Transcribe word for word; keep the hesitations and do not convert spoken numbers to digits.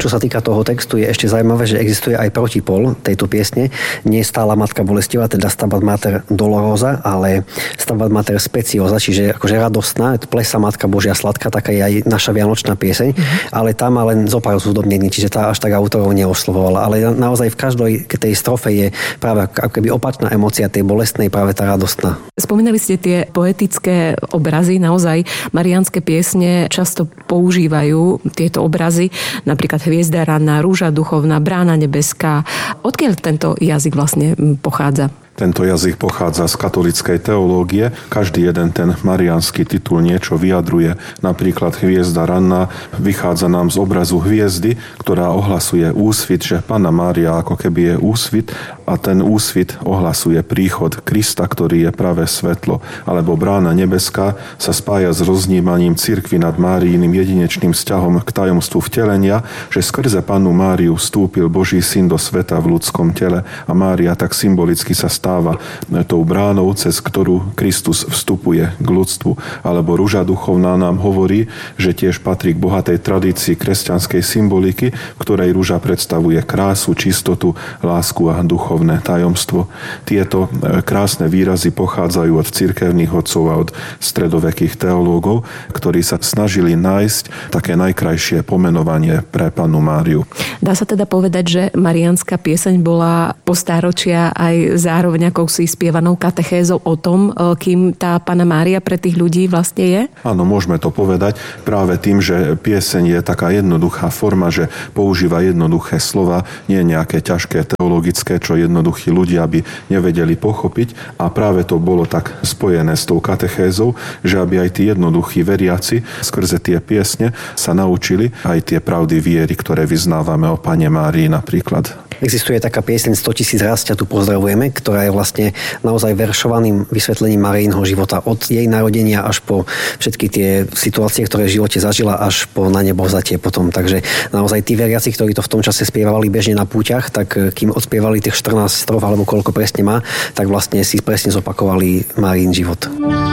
Čo sa týka toho textu, je ešte zaujímavé, že existuje aj protipol tejto piesne. Nie stála Matka bolestivá, teda Stabat Mater Dolorosa, ale Stabat Mater Speciosa, čiže akože radostná, plesa Matka Božia sladká, taká je aj naša vianočná pieseň, mm-hmm. ale tá má len zopár zúdobnení, čiže tá až tak autorov neoslovovala. Ale naozaj v každej tej strofe je práve ako keby opačná emócia tej bolestnej, práve tá radostná. Spomínali ste tie poetické obrazy, naozaj mariánske piesne často používajú tieto obrazy, napríklad Hviezda ranná, Rúža duchovná, Brána nebeská. Odkiaľ tento jazyk vlastne pochádza? Tento jazyk pochádza z katolíckej teológie. Každý jeden ten mariánsky titul niečo vyjadruje. Napríklad Hviezda ranná vychádza nám z obrazu hviezdy, ktorá ohlasuje úsvit, že Panna Mária ako keby je úsvit a ten úsvit ohlasuje príchod Krista, ktorý je práve svetlo. Alebo Brána nebeská sa spája s roznímaním cirkvi nad Máriiným jedinečným vzťahom k tajomstvu vtelenia, že skrze Pannu Máriu vstúpil Boží syn do sveta v ľudskom tele a Mária tak symbolicky sa stáva tou bránou, cez ktorú Kristus vstupuje k ľudstvu. Alebo Rúža duchovná nám hovorí, že tiež patrí k bohatej tradícii kresťanskej symboliky, v ktorej rúža predstavuje krásu, čistotu, lásku a duchovné tajomstvo. Tieto krásne výrazy pochádzajú od cirkevných otcov a od stredovekých teológov, ktorí sa snažili nájsť také najkrajšie pomenovanie pre Pannu Máriu. Dá sa teda povedať, že mariánska pieseň bola po stáročia aj zároveň akousi spievanou katechézou o tom, kým tá Panna Mária pre tých ľudí vlastne je? Áno, môžeme to povedať práve tým, že pieseň je taká jednoduchá forma, že používa jednoduché slova, nie nejaké ťažké teologické, čo jednoduchí ľudia by nevedeli pochopiť, a práve to bolo tak spojené s tou katechézou, že aby aj tí jednoduchí veriaci skrze tie piesne sa naučili aj tie pravdy viery, ktoré vyznávame o Panne Márii napríklad. Existuje taká pieseň sto tisíc raz ťa tu pozdravujeme, ktorá je vlastne naozaj veršovaným vysvetlením Máriinho života od jej narodenia až po všetky tie situácie, ktoré v živote zažila, až po na nebo vzatie potom. Takže naozaj tí veriaci, ktorí to v tom čase spievali bežne na púťach, tak kým odspievali tých štrnásť strof alebo koľko presne má, tak vlastne si presne zopakovali Máriin život.